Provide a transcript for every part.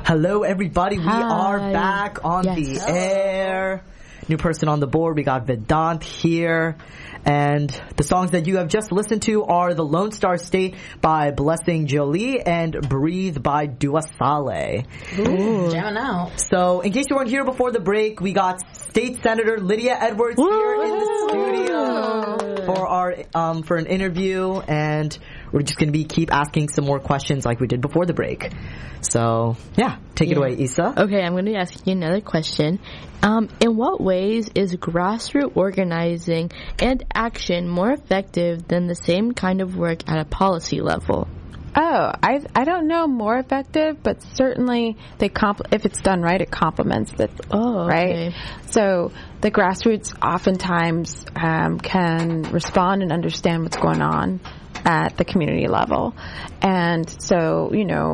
Hello, everybody. We are back on the air. New person on the board. We got Vedant here. And the songs that you have just listened to are The Lone Star State by Blessing Jolie and Breathe by Dua Saleh. Ooh, jamming out. So, in case you weren't here before the break, we got State Senator Lydia Edwards here in the studio for our for an interview, and we're just going to keep asking some more questions like we did before the break. So, take it away, Issa. Okay, I'm going to ask you another question. In what ways is grassroots organizing and action more effective than the same kind of work at a policy level? Oh, I don't know more effective, but certainly if it's done right, it complements it. Oh, okay. Right? So the grassroots oftentimes can respond and understand what's going on at the community level. And so,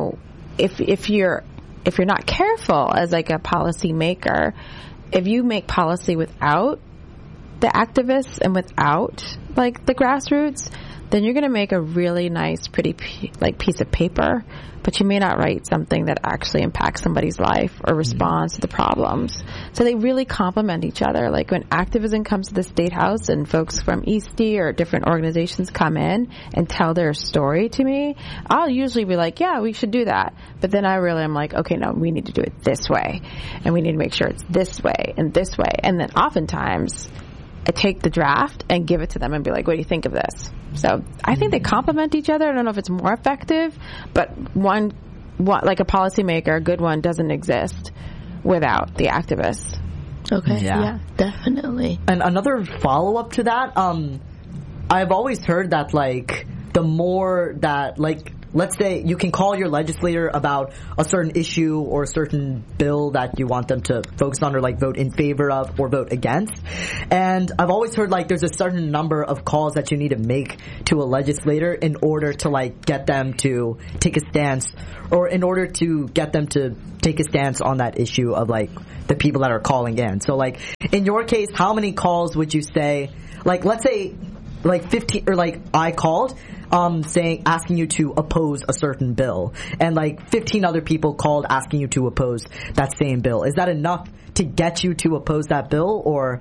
if you're not careful as like a policy maker, if you make policy without the activists and without like the grassroots, then you're going to make a really nice, pretty piece of paper, but you may not write something that actually impacts somebody's life or responds to the problems. So they really complement each other. Like when activism comes to the State House and folks from Eastie or different organizations come in and tell their story to me, I'll usually be like, yeah, we should do that. But then I'm like, okay, no, we need to do it this way. And we need to make sure it's this way and this way. And then oftentimes I take the draft and give it to them and be like, what do you think of this? So I think they complement each other. I don't know if it's more effective, but one like a policymaker, a good one, doesn't exist without the activists. Okay, yeah, definitely. And another follow-up to that, I've always heard that, like, the more that, like, let's say you can call your legislator about a certain issue or a certain bill that you want them to focus on or like vote in favor of or vote against. And I've always heard like there's a certain number of calls that you need to make to a legislator in order to like get them to take a stance or in order to get them to take a stance on that issue of like the people that are calling in. So like in your case, how many calls would you say, like let's say like 15 or like I called asking you to oppose a certain bill, and like 15 other people called asking you to oppose that same bill. Is that enough to get you to oppose that bill, or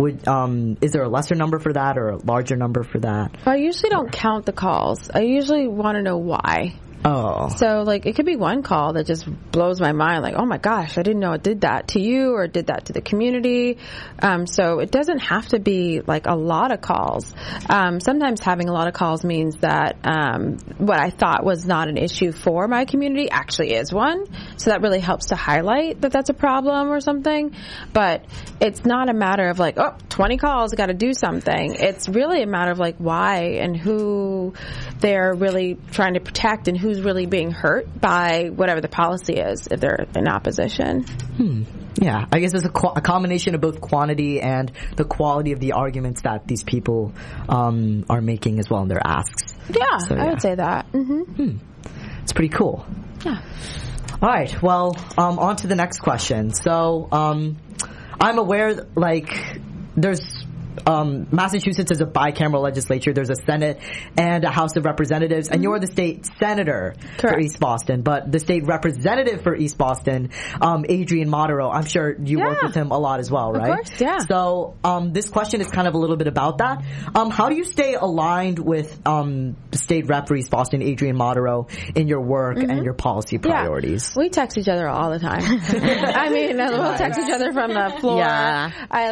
is there a lesser number for that or a larger number for that? I usually don't count the calls. I usually want to know why. Oh. So, like, it could be one call that just blows my mind, like, oh my gosh, I didn't know it did that to you or did that to the community. So it doesn't have to be, like, a lot of calls. Sometimes having a lot of calls means that what I thought was not an issue for my community actually is one. So that really helps to highlight that that's a problem or something. But it's not a matter of, like, 20 calls, got to do something. It's really a matter of, like, why and who they're really trying to protect and who's really being hurt by whatever the policy is if they're in opposition. Yeah, I guess it's a combination of both quantity and the quality of the arguments that these people are making as well in their asks. Yeah, so, I would say that. It's pretty cool. Yeah. All right, well, on to the next question. So, I'm aware, like, there's Massachusetts is a bicameral legislature. There's a Senate and a House of Representatives, and you're the state senator for East Boston. But the state representative for East Boston, Adrian Modero, I'm sure you work with him a lot as well, right? Of course, yeah. So this question is kind of a little bit about that. How do you stay aligned with the state rep for East Boston, Adrian Modero, in your work and your policy priorities? We text each other all the time. I mean, we'll text each other from the floor. Yeah.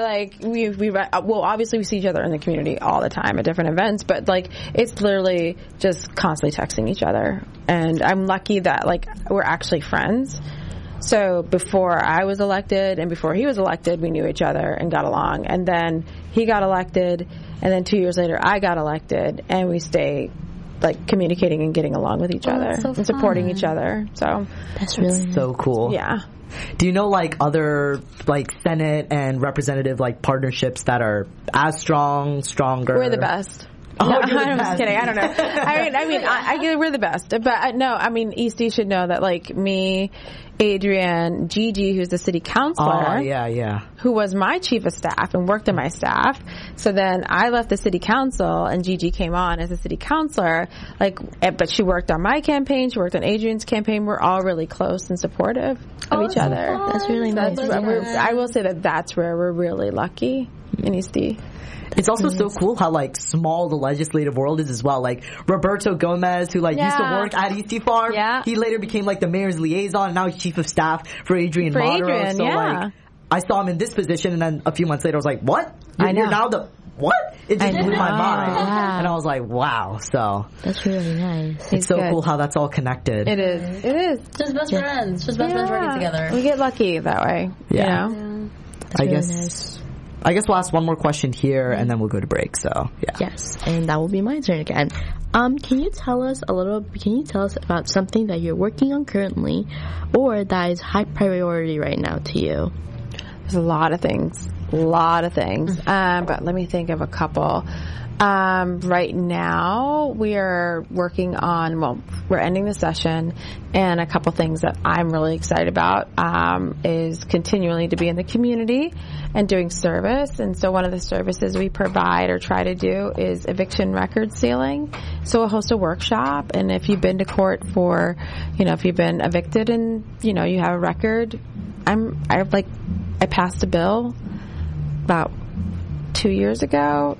Obviously we see each other in the community all the time at different events, but like it's literally just constantly texting each other. And I'm lucky that like we're actually friends. So before I was elected and before he was elected, we knew each other and got along. And then he got elected, and then 2 years later I got elected, and we stay like communicating and getting along with each other and supporting each other. So that's really so cool. Yeah. Do you know like other like Senate and representative like partnerships that are as stronger? We're the best. Oh, No, you're the I'm just best. kidding. I don't know. I mean, we're the best. But no, I mean, Eastie should know that, like, me, Adrienne, Gigi, who's the city councilor. Oh, yeah. Who was my chief of staff and worked on my staff. So then I left the city council and Gigi came on as a city councilor. Like, but she worked on my campaign. She worked on Adrienne's campaign. We're all really close and supportive of each other. That's really nice. I will say that's where we're really lucky in Eastie. It's also so cool how, like, small the legislative world is as well. Like, Roberto Gomez, who, like, used to work at Eastie Farm. Yeah. He later became, like, the mayor's liaison, and now he's chief of staff for Adrienne Monroe. Adrienne, so, yeah. like, I saw him in this position, and then a few months later, I was like, what? I know. You're now the... What? It just blew my mind. Wow. And I was like, wow. So, That's really nice. it's so good. cool how that's all connected. It is. Just best friends. Just best friends working together. We get lucky that way. Yeah. You know? That's I really guess... nice. I guess we'll ask one more question here, and then we'll go to break. So, yeah. Yes, and that will be my turn again. Can you tell us about something that you're working on currently, or that is high priority right now to you? There's a lot of things. But let me think of a couple. Right now, we are working on, we're ending the session, and a couple things that I'm really excited about is continually to be in the community and doing service. And so one of the services we provide or try to do is eviction record sealing. So we'll host a workshop, and if you've been to court for, if you've been evicted and, you have a record, I passed a bill about a year ago,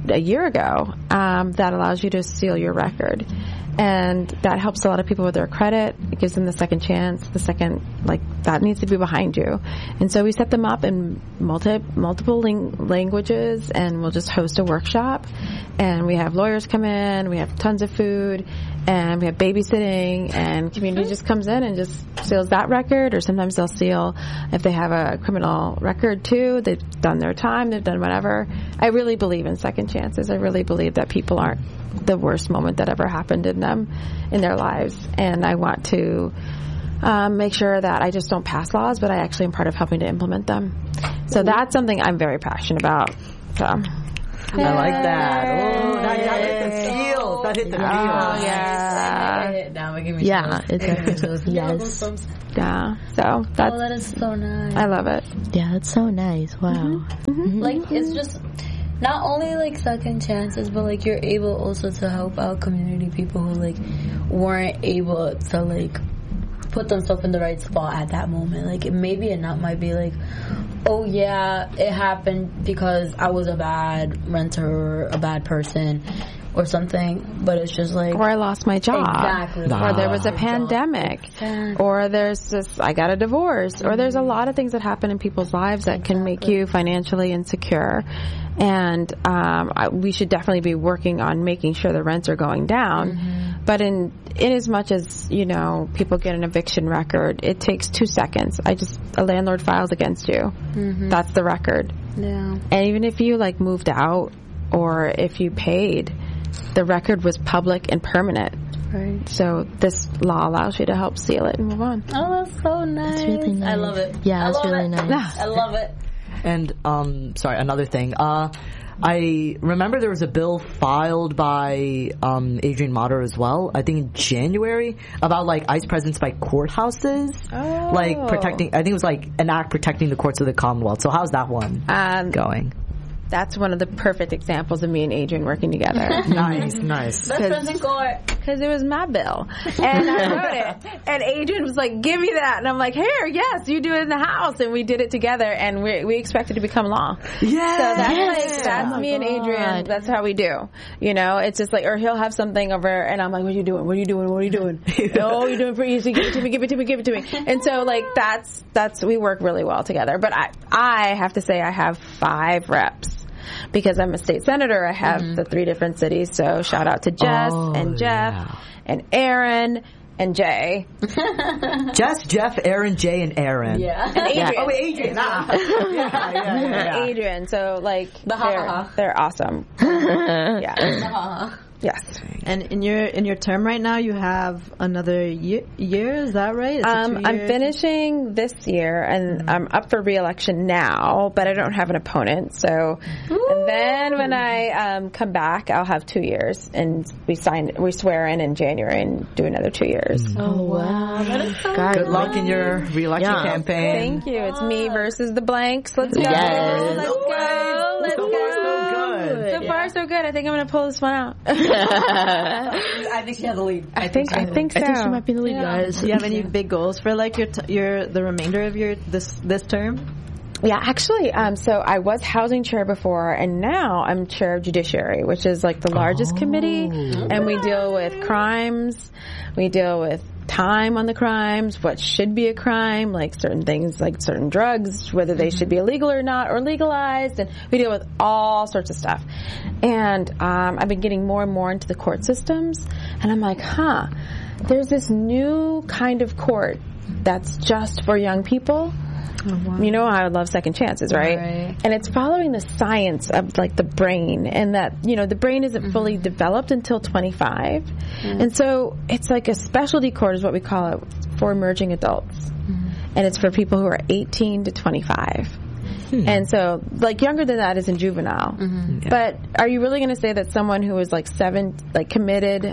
that allows you to seal your record. And that helps a lot of people with their credit. It gives them the second chance, that needs to be behind you. And so we set them up in multiple languages, and we'll just host a workshop. And we have lawyers come in, we have tons of food, and we have babysitting, and community just comes in and just seals that record, or sometimes they'll seal if they have a criminal record too. They've done their time, they've done whatever. I really believe in second chances. I really believe that people aren't the worst moment that ever happened in their lives. And I want to make sure that I just don't pass laws, but I actually am part of helping to implement them. So that's something I'm very passionate about. So. I like that. Oh, that hit the feels. That hit the feels. Yeah. Now making me Yeah, chills. yes. Yeah. So that's. Oh, that is so nice. I love it. Yeah, it's so nice. Wow. Like, it's just not only like second chances, but like you're able also to help out community people who like weren't able to like put themselves in the right spot at that moment. Like, maybe it not might be like, oh yeah, it happened because I was a bad renter or a bad person or something, but it's just like, or I lost my job, exactly, or there was a pandemic, or I got a divorce, or there's a lot of things that happen in people's lives that can make you financially insecure. And we should definitely be working on making sure the rents are going down. But in as much as, people get an eviction record, it takes 2 seconds. A landlord files against you. That's the record. Yeah. And even if you moved out or if you paid, the record was public and permanent. Right. So this law allows you to help seal it and move on. Oh, that's so nice. That's really nice. I love it. Yeah, it's really it. nice. I love it. And, another thing. I remember there was a bill filed by Adrienne Monroe as well, I think in January, about ICE presence by courthouses. Oh. Protecting, I think it was an act protecting the courts of the Commonwealth. So how's that one going? That's one of the perfect examples of me and Adrienne working together. Nice. Best friends in court. Because it was my bill. And I wrote it. And Adrienne was like, give me that. And I'm like, here, yes, you do it in the house. And we did it together. And we expect it to become law. Yeah. So that's me and Adrienne. That's how we do. It's just or he'll have something over and I'm like, what are you doing? What are you doing? What are you doing? Oh, you're doing pretty easy. Give it to me, give it to me, give it to me. And so that's, we work really well together. But I have to say I have 5 reps. Because I'm a state senator, I have the 3 different cities. So shout out to Jess and Jeff and Aaron and Jay. Jess, Jeff, Aaron, Jay, and Aaron. Yeah. And Adrienne. Oh, wait, Adrienne. Yeah. Adrienne. So the they're awesome. Yeah. Yes. And in your term right now, you have another year. Is that right? Is it 2 years? I'm finishing this year, and I'm up for re-election now, but I don't have an opponent. So, and then when I come back, I'll have 2 years, and we swear in January and do another 2 years. Oh, wow. Good luck in your re-election campaign. Thank you. It's me versus the blanks. Let's go. Yes. Let's go. Let's So go. far, so good. So far, so good. I think I'm going to pull this one out. I think she has a lead. I think so. I think she might be the lead, guys. Do you have any big goals for like the remainder of your this term? Yeah, actually, so I was housing chair before, and now I'm chair of judiciary, which is like the largest committee, and we deal with crimes, we deal with time on the crimes, what should be a crime, like certain things, like certain drugs, whether they should be illegal or not, or legalized, and we deal with all sorts of stuff. And I've been getting more and more into the court systems, and I'm like, there's this new kind of court that's just for young people. Oh, wow. You know I love second chances, right? And it's following the science of like the brain, and that, you know, the brain isn't fully developed until 25. And so it's like a specialty court is what we call it for emerging adults. And it's for people who are 18 to 25. And so like younger than that is in juvenile. But are you really going to say that someone who was like committed,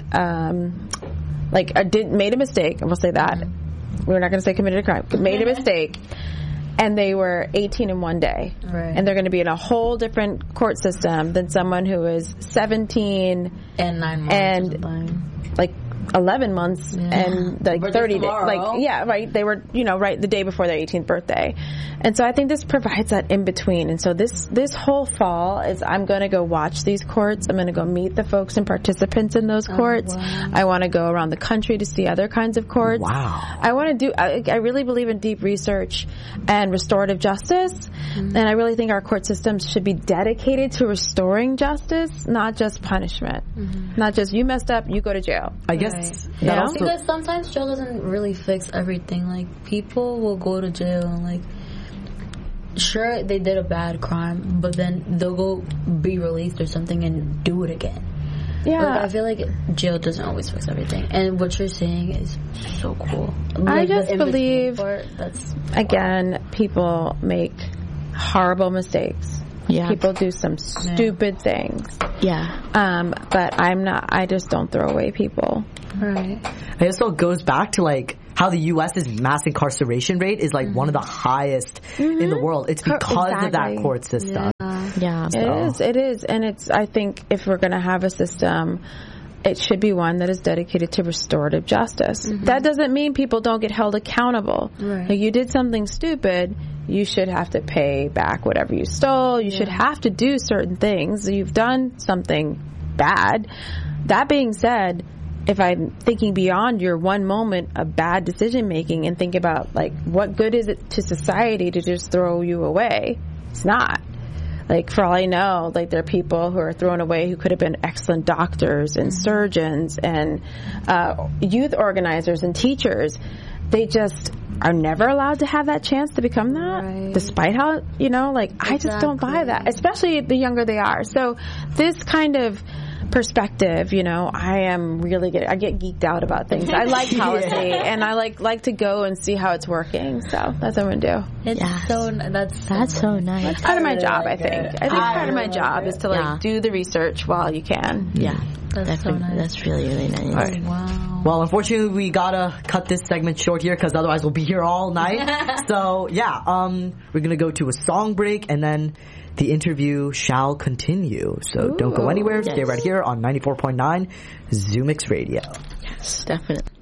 made a mistake, and we'll say that. We're not going to say committed a crime, made a mistake, and they were 18 in one day. Right. And they're going to be in a whole different court system than someone who is 17 and 9 months and like 11 months and like 30 days. Like, yeah, right. They were, you know, right the day before their 18th birthday. And so I think this provides that in between. And so this whole fall is I'm going to go watch these courts. I'm going to go meet the folks and participants in those courts. Wow. I want to go around the country to see other kinds of courts. Wow. I want to I really believe in deep research and restorative justice. And I really think our court systems should be dedicated to restoring justice, not just punishment. Not just you messed up, you go to jail. I guess that also, because sometimes jail doesn't really fix everything. Like, people will go to jail and like, sure, they did a bad crime, but then they'll go be released or something and do it again. Yeah. Like, I feel like jail doesn't always fix everything. And what you're saying is so cool. Like, I just believe, that's again, people make horrible mistakes. Yeah. People do some stupid things. Yeah. But I just don't throw away people. right. It also goes back to like how the U.S.'s mass incarceration rate is like one of the highest in the world. It's because of that court system. Yeah. It is. And I think if we're going to have a system, it should be one that is dedicated to restorative justice. That doesn't mean people don't get held accountable. Right. Like, you did something stupid, you should have to pay back whatever you stole. You should have to do certain things. You've done something bad. That being said, if I'm thinking beyond your one moment of bad decision making and think about, like, what good is it to society to just throw you away? It's not. Like, for all I know, like, there are people who are thrown away who could have been excellent doctors and surgeons and youth organizers and teachers. They just are never allowed to have that chance to become that, despite how, you know, like, I just don't buy that, especially the younger they are. So this kind of perspective, you know, I am really good. I get geeked out about things. I like policy and I like to go and see how it's working. So that's what I'm going to do. It's Yes. that's so nice. That's part of my job, I think. it. I think part of my job is to, like, Yeah. do the research while you can. Yeah. That's so nice. That's really, really nice. Right. Wow. Well, unfortunately, we gotta cut this segment short here because otherwise we'll be here all night. So yeah, we're gonna go to a song break and then the interview shall continue. So don't go anywhere. Stay right here on 94.9 Zoomix Radio. Yes, definitely.